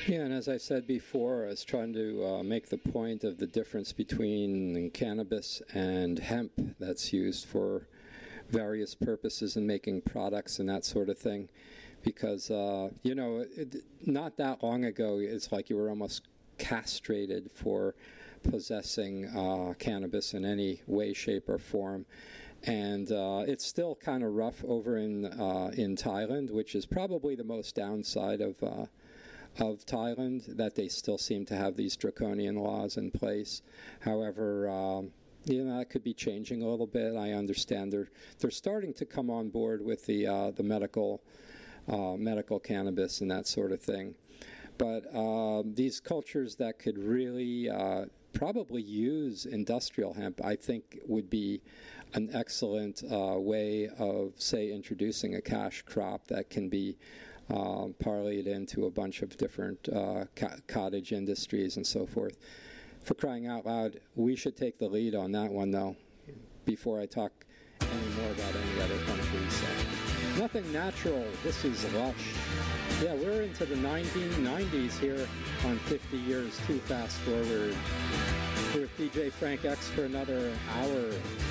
Yeah, and as I said before, I was trying to make the point of the difference between cannabis and hemp that's used for various purposes in making products and that sort of thing. Because, not that long ago, it's like you were almost castrated for possessing cannabis in any way, shape, or form. And it's still kind of rough over in Thailand, which is probably the most downside of Thailand, that they still seem to have these draconian laws in place. However, that could be changing a little bit. I understand they're starting to come on board with the medical cannabis and that sort of thing. But these cultures that could really probably use industrial hemp, I think, would be an excellent way of, say, introducing a cash crop that can be parlayed into a bunch of different cottage industries and so forth. For crying out loud, we should take the lead on that one, though, before I talk any more about any other countries. Nothing natural. This is lush. Yeah, we're into the 1990s here on 50 Years Too Fast Forward. We're with DJ Frank X for another hour.